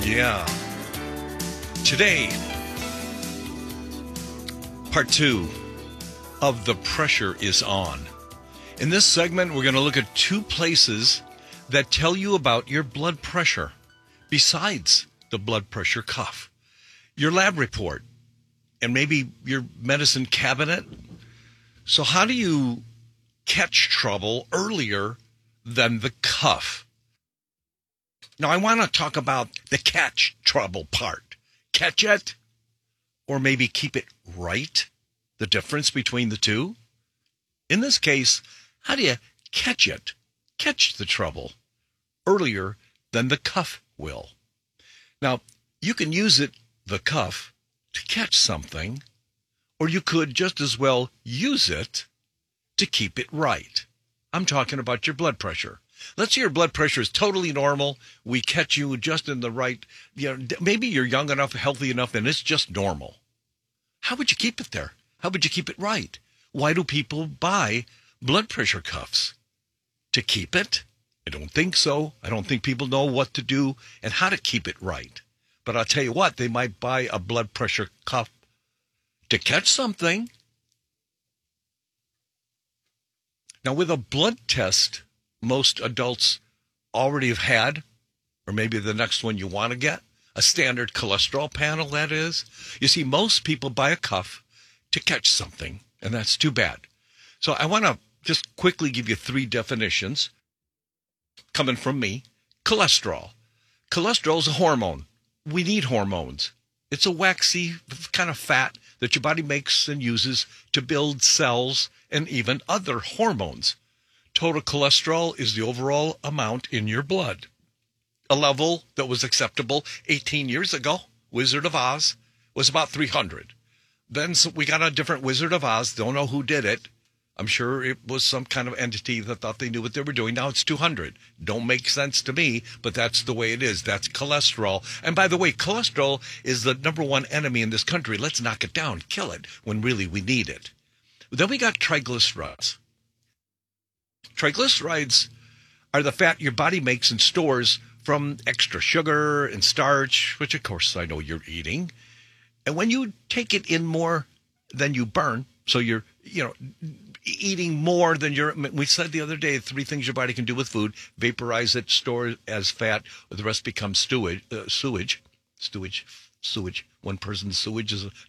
Yeah. Today, part two of The Pressure is On. In this segment, we're going to look at two places that tell you about your blood pressure, besides the blood pressure cuff. Your lab report, and maybe your medicine cabinet. So how do you catch trouble earlier than the cuff? Now, I want to talk about the catch trouble part. Catch it, or maybe keep it right, the difference between the two. In this case, how do you catch it, catch the trouble, earlier than the cuff will? Now, you can use the cuff, to catch something, or you could just as well use it to keep it right. I'm talking about your blood pressure. Let's say your blood pressure is totally normal. We catch you just in the right, maybe you're young enough, healthy enough, and it's just normal. How would you keep it there? How would you keep it right? Why do people buy blood pressure cuffs? To keep it? I don't think so. I don't think people know what to do and how to keep it right. But I'll tell you what, they might buy a blood pressure cuff to catch something. Now, with a blood test, most adults already have had, or maybe the next one you want to get, a standard cholesterol panel, that is. You see, most people buy a cuff to catch something, and that's too bad. So I want to just quickly give you three definitions coming from me. Cholesterol. Cholesterol is a hormone. We need hormones. It's a waxy kind of fat that your body makes and uses to build cells and even other hormones. Total cholesterol is the overall amount in your blood. A level that was acceptable 18 years ago, Wizard of Oz, was about 300. Then we got a different Wizard of Oz. Don't know who did it. I'm sure it was some kind of entity that thought they knew what they were doing. Now it's 200. Don't make sense to me, but that's the way it is. That's cholesterol. And by the way, cholesterol is the number one enemy in this country. Let's knock it down, kill it, when really we need it. Then we got triglycerides. Triglycerides are the fat your body makes and stores from extra sugar and starch, which of course I know you're eating. And when you take it in more than you burn, so you're, eating more than we said the other day, three things your body can do with food: vaporize it, store it as fat, or the rest becomes sewage. One person's sewage is